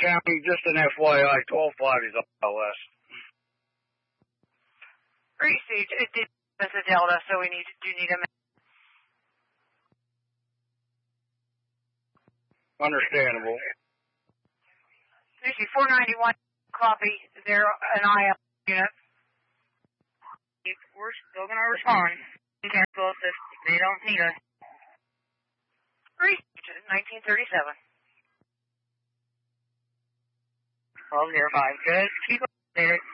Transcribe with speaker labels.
Speaker 1: County, just an FYI, 12.5 is LS.
Speaker 2: Prestige, it did as a Delta, so we do need a...
Speaker 1: Understandable.
Speaker 2: Actually, 491, copy, there, an IL unit. We're still going to respond. Cancel if they don't need us. Prestige, 1937. 1205, good. Keep up there.